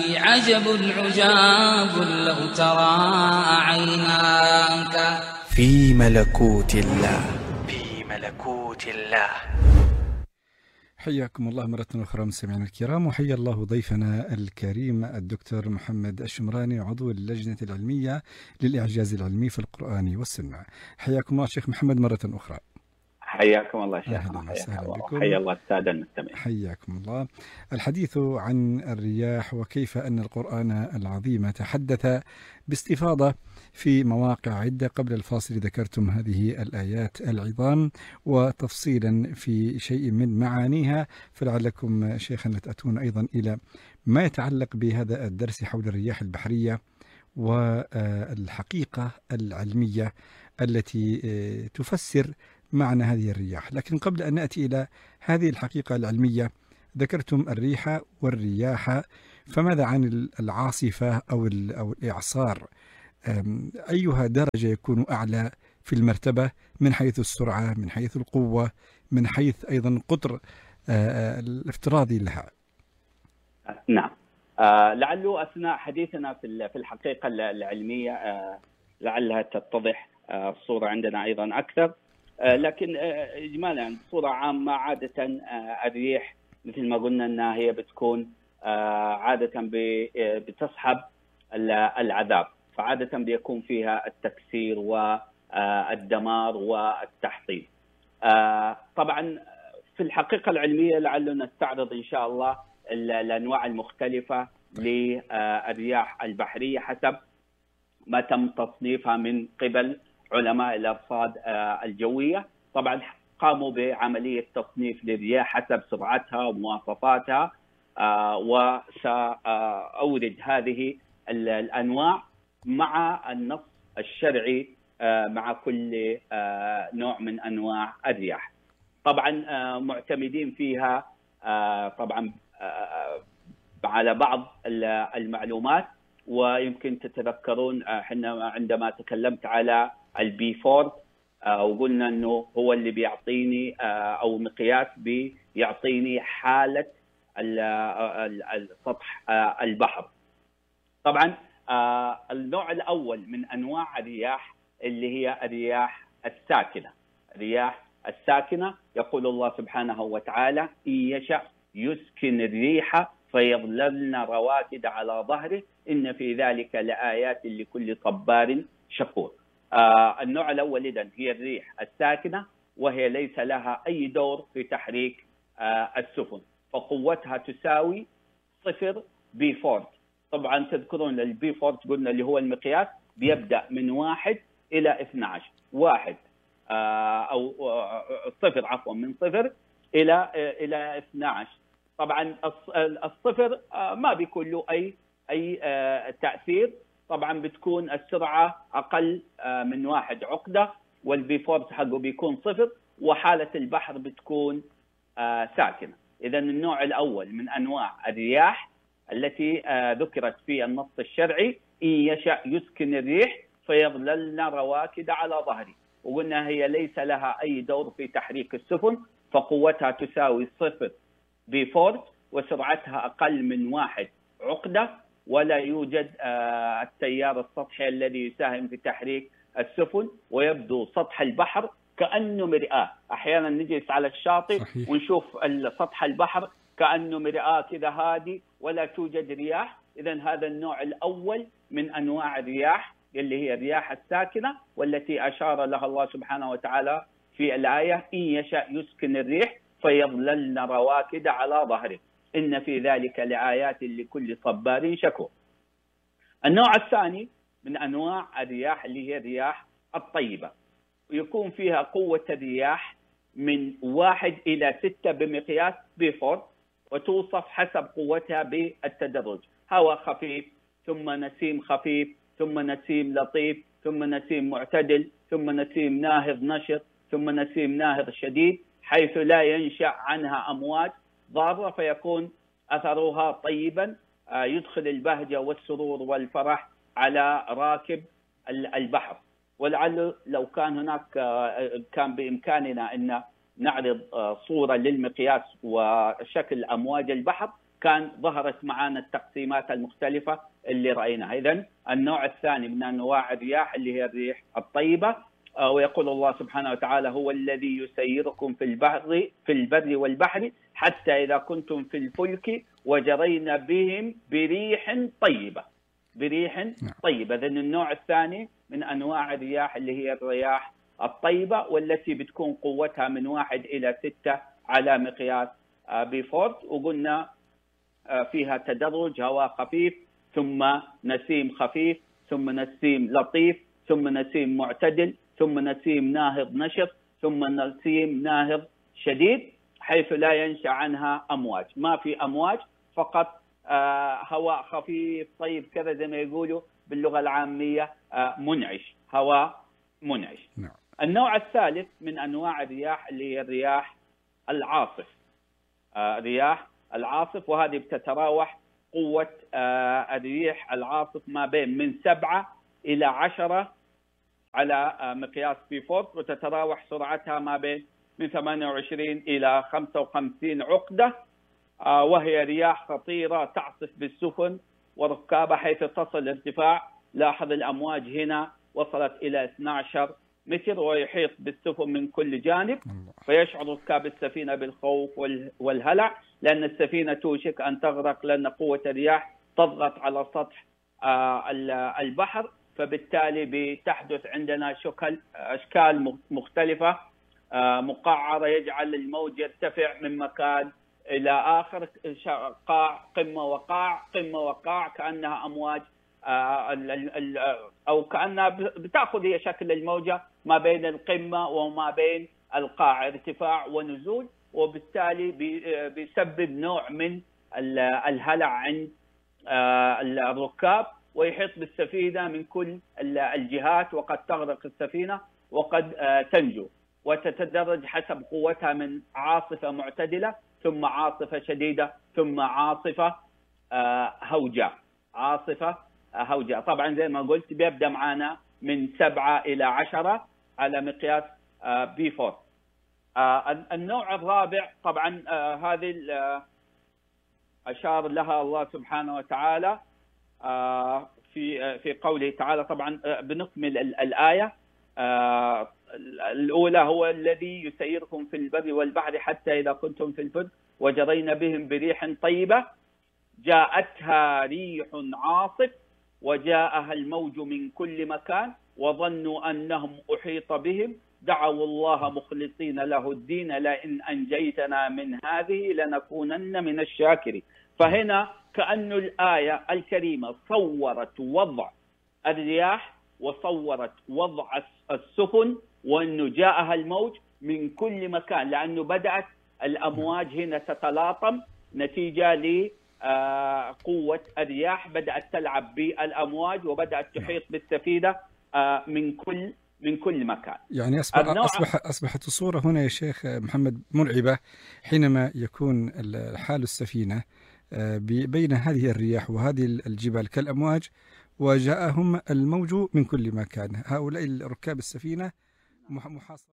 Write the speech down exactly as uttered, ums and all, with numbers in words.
عجب العجاب لو ترى عيناك في ملكوت الله في ملكوت الله. حياكم الله مرة أخرى مستمعينا الكرام، وحيا الله ضيفنا الكريم الدكتور محمد الشمراني عضو اللجنة العلمية للإعجاز العلمي في القرآن والسنة. حياكم الله شيخ محمد مرة أخرى. حياكم الله شيخنا. أهلا وسهلا بكم. حيا الله السادة المستمعين. حياكم الله. الحديث عن الرياح وكيف أن القرآن العظيم تحدث باستفاضة في مواقع عدة. قبل الفاصل ذكرتم هذه الآيات العظام وتفصيلا في شيء من معانيها، فلعلكم شيخنا تأتون أيضا إلى ما يتعلق بهذا الدرس حول الرياح البحرية والحقيقة العلمية التي تفسر معنى هذه الرياح. لكن قبل أن نأتي إلى هذه الحقيقة العلمية، ذكرتم الريح والرياح، فماذا عن العاصفة أو أو الإعصار؟ أيها درجة يكون أعلى في المرتبة من حيث السرعة، من حيث القوة، من حيث أيضا القطر الافتراضي لها؟ نعم، آه لعله أثناء حديثنا في في الحقيقة العلمية آه لعلها تتضح آه الصورة عندنا أيضا أكثر. آه لكن آه إجمالا بصورة عامة عادة آه الريح مثل ما قلنا أنها هي بتكون آه عادة بتصحب العذاب، فعادة بيكون فيها التكسير والدمار والتحطيم. آه طبعا في الحقيقة العلمية لعلنا نستعرض إن شاء الله الأنواع المختلفة للرياح البحرية حسب ما تم تصنيفها من قبل علماء الأرصاد الجوية. طبعا قاموا بعملية تصنيف للرياح حسب سرعتها ومواصفاتها، وسأورد هذه الأنواع مع النص الشرعي مع كل نوع من أنواع الرياح. طبعا معتمدين فيها طبعا على بعض المعلومات، ويمكن تتذكرون احنا عندما تكلمت على البي فور وقلنا انه هو اللي بيعطيني او مقياس بيعطيني حاله سطح البحر. طبعا النوع الاول من انواع الرياح اللي هي الرياح الساكنه. الرياح الساكنه يقول الله سبحانه وتعالى: إن يشأ يسكن الريح فيظللن رواكد على ظهره إن في ذلك لآيات لكل صبار شكور. آه النوع الأول إذن هي الريح الساكنة، وهي ليس لها أي دور في تحريك آه السفن، فقوتها تساوي صفر بي فورت. طبعا تذكرون البي فورت قلنا اللي هو المقياس بيبدأ من واحد إلى اثني عشر، واحد آه أو صفر عفوا من صفر إلى إلى اثني عشر. طبعا الصفر ما بيكون له اي اي تاثير، طبعا بتكون السرعه اقل من واحد عقده، والبي فورس حقه بيكون صفر، وحاله البحر بتكون ساكنه. اذا النوع الاول من انواع الرياح التي ذكرت في النص الشرعي: ان يشأ يسكن الريح فيظللن رواكد على ظهره، وقلنا هي ليس لها اي دور في تحريك السفن، فقوتها تساوي صفر بي فورت، وسرعتها أقل من واحد عقدة، ولا يوجد آه التيار السطحي الذي يساهم في تحريك السفن، ويبدو سطح البحر كأنه مرآة. أحيانا نجلس على الشاطئ صحيح. ونشوف سطح البحر كأنه مرآة كذا هادي ولا توجد رياح. إذا هذا النوع الأول من أنواع الرياح اللي هي الرياح الساكنة، والتي أشار لها الله سبحانه وتعالى في الآية: إن يشأ يسكن الريح فيظللن رواكد على ظهره إن في ذلك لآيات لكل صبار شكور. النوع الثاني من أنواع الرياح اللي هي الرياح الطيبة، ويكون فيها قوة الرياح من واحد إلى ستة بمقياس بي فور، وتوصف حسب قوتها بالتدرج: هواء خفيف، ثم نسيم خفيف، ثم نسيم لطيف، ثم نسيم معتدل، ثم نسيم ناهض نشط، ثم نسيم ناهض شديد، حيث لا ينشأ عنها أمواج ضارة، فيكون أثرها طيبا يدخل البهجة والسرور والفرح على راكب البحر. ولعل لو كان هناك كان بإمكاننا أن نعرض صورة للمقياس وشكل أمواج البحر كان ظهرت معنا التقسيمات المختلفة اللي رأيناها. إذن النوع الثاني من أنواع الرياح اللي هي الريح الطيبة، ويقول الله سبحانه وتعالى: هو الذي يسيركم في البحر في البر والبحر حتى إذا كنتم في الفلك وجرين بهم بريح طيبة. بريح طيبة. إذن النوع الثاني من أنواع الرياح اللي هي الرياح الطيبة، والتي بتكون قوتها من واحد إلى ستة على مقياس بيفورت، وقلنا فيها تدرج: هواء خفيف، ثم نسيم خفيف، ثم نسيم لطيف، ثم نسيم معتدل، ثم نسيم ناهض نشط، ثم نسيم ناهض شديد، حيث لا ينشأ عنها أمواج. ما في أمواج، فقط هواء خفيف طيب كذا، زي ما يقولوا باللغة العامية منعش، هواء منعش. نعم. النوع الثالث من أنواع الرياح اللي هي الرياح العاصف. رياح العاصف، وهذه بتتراوح قوة الريح العاصف ما بين من سبعة إلى عشرة على مقياس بيفورت، وتتراوح سرعتها ما بين من ثمانية وعشرين إلى خمسة وخمسين عقدة، وهي رياح خطيرة تعصف بالسفن وركابها حيث تصل ارتفاع، لاحظ الأمواج هنا وصلت إلى اثني عشر متر، ويحيط بالسفن من كل جانب، فيشعر ركاب السفينة بالخوف والهلع، لأن السفينة توشك أن تغرق، لأن قوة الرياح تضغط على سطح البحر، فبالتالي بتحدث عندنا شكل أشكال مختلفة مقعرة، يجعل الموج يرتفع من مكان إلى آخر، قاع قمة وقاع قمة وقاع، كأنها أمواج أو كأنها بتأخذ هي شكل الموجة ما بين القمة وما بين القاع، ارتفاع ونزول، وبالتالي بيسبب نوع من الهلع عند الركاب، ويحيط بالسفينة من كل الجهات، وقد تغرق السفينة وقد تنجو، وتتدرج حسب قوتها من عاصفة معتدلة، ثم عاصفة شديدة، ثم عاصفة هوجاء. عاصفة هوجاء طبعا زي ما قلت بيبدأ معنا من سبعة إلى عشرة على مقياس بي فور. النوع الرابع طبعا هذه أشار لها الله سبحانه وتعالى في في قوله تعالى. طبعا بنكمل الآية الأولى: هو الذي يسيركم في البر والبحر حتى إذا كنتم في الفلك وجرين بهم بريح طيبة جاءتها ريح عاصف وجاءها الموج من كل مكان وظنوا أنهم أحيط بهم دعوا الله مخلصين له الدين لئن أنجيتنا من هذه لنكونن من الشاكرين. فهنا كأن الآية الكريمة صورت وضع الرياح وصورت وضع السفن، وأنه جاءها الموج من كل مكان، لأنه بدأت الأمواج هنا تتلاطم نتيجة لقوة الرياح، بدأت تلعب بالأمواج وبدأت تحيط بالسفينة من كل من كل مكان. يعني أصبح أصبح أصبحت الصورة هنا يا شيخ محمد مرعبة، حينما يكون حال السفينة بين هذه الرياح وهذه الجبال كالأمواج، وجاءهم الموج من كل مكان، هؤلاء ركاب السفينة محاصرة.